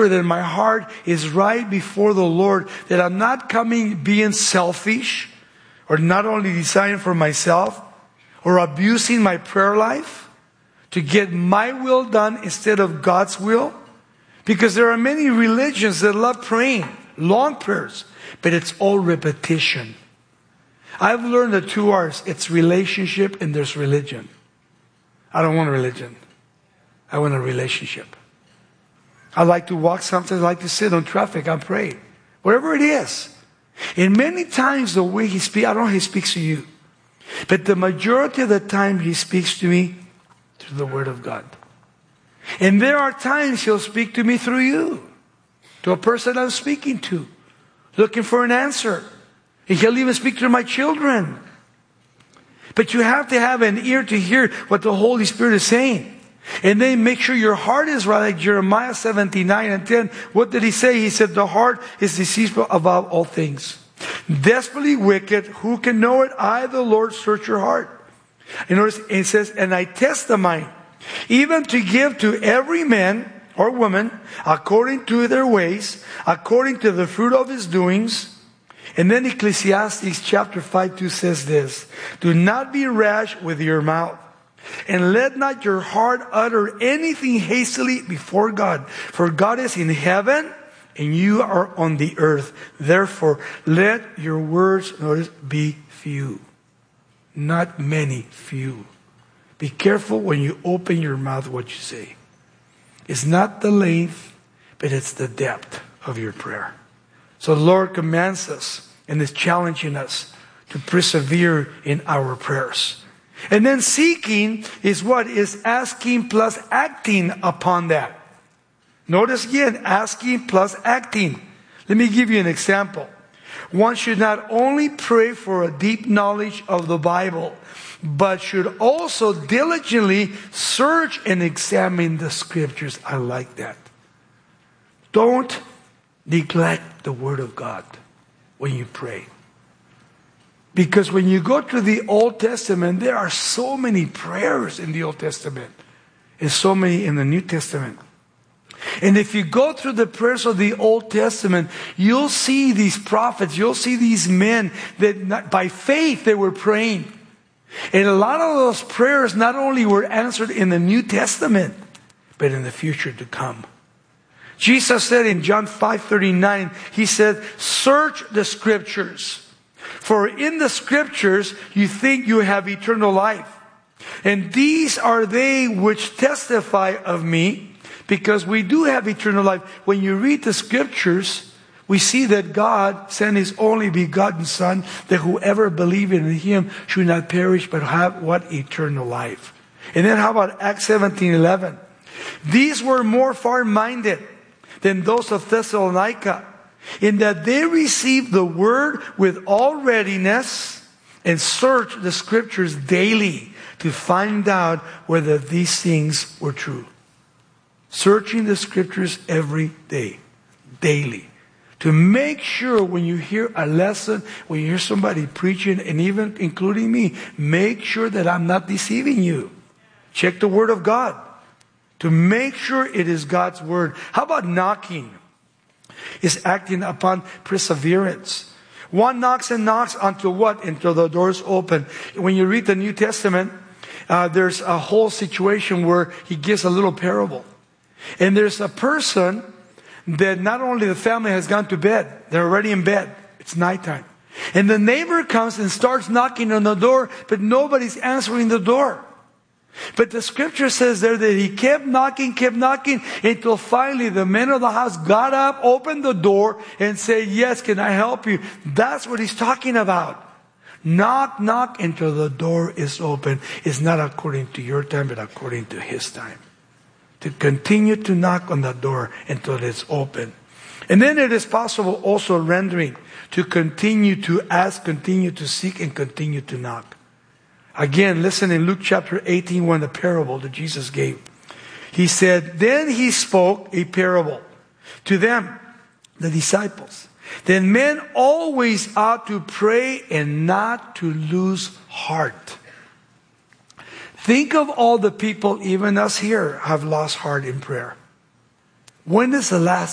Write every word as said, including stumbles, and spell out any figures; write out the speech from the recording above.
sure that my heart is right before the Lord, that I'm not coming being selfish, or not only deciding for myself, or abusing my prayer life to get my will done instead of God's will. Because there are many religions that love praying, long prayers, but it's all repetition. I've learned the two R's. It's relationship and there's religion. I don't want a religion. I want a relationship. I like to walk sometimes. I like to sit on traffic. I pray. Whatever it is. And many times the way He speaks, I don't know how He speaks to you. But the majority of the time He speaks to me through the Word of God. And there are times He'll speak to me through you. To a person I'm speaking to. Looking for an answer. And He'll even speak through my children. But you have to have an ear to hear what the Holy Spirit is saying. And then make sure your heart is right, like Jeremiah seventy-nine and ten. What did He say? He said, the heart is deceitful above all things. Desperately wicked. Who can know it? I, the Lord, search your heart. And notice it says, and I test the mind, even to give to every man or woman according to their ways, according to the fruit of his doings. And then Ecclesiastes chapter five two says this, do not be rash with your mouth, and let not your heart utter anything hastily before God. For God is in heaven, and you are on the earth. Therefore, let your words, notice, be few. Not many, few. Be careful when you open your mouth what you say. It's not the length, but it's the depth of your prayer. So the Lord commands us and is challenging us to persevere in our prayers. And then seeking is what? Is asking plus acting upon that. Notice again, asking plus acting. Let me give you an example. One should not only pray for a deep knowledge of the Bible, but should also diligently search and examine the Scriptures. I like that. Don't neglect the Word of God when you pray. Because when you go to the Old Testament, there are so many prayers in the Old Testament and so many in the New Testament. And if you go through the prayers of the Old Testament, you'll see these prophets, you'll see these men that not, by faith they were praying. And a lot of those prayers not only were answered in the New Testament, but in the future to come. Jesus said in John five thirty-nine, He said, search the Scriptures. For in the Scriptures you think you have eternal life. And these are they which testify of me, because we do have eternal life. When you read the Scriptures, we see that God sent His only begotten Son, that whoever believes in Him should not perish, but have what? Eternal life. And then how about Acts seventeen eleven? These were more far-minded than those of Thessalonica, in that they received the word with all readiness and searched the Scriptures daily to find out whether these things were true. Searching the Scriptures every day, daily, to make sure when you hear a lesson, when you hear somebody preaching, and even including me, make sure that I'm not deceiving you. Check the Word of God to make sure it is God's Word. How about knocking? Is acting upon perseverance. One knocks and knocks until what? Until the doors open. When you read the New Testament, uh, there's a whole situation where He gives a little parable. And there's a person that not only the family has gone to bed, they're already in bed. It's nighttime. And the neighbor comes and starts knocking on the door, but nobody's answering the door. But the Scripture says there that he kept knocking, kept knocking, until finally the men of the house got up, opened the door, and said, yes, can I help you? That's what he's talking about. Knock, knock until the door is open. It's not according to your time, but according to His time. To continue to knock on the door until it's open. And then it is possible also rendering, to continue to ask, continue to seek, and continue to knock. Again, listen in Luke chapter eighteen, when the parable that Jesus gave. He said, then He spoke a parable to them, the disciples. Then men always ought to pray and not to lose heart. Think of all the people, even us here, have lost heart in prayer. When is the last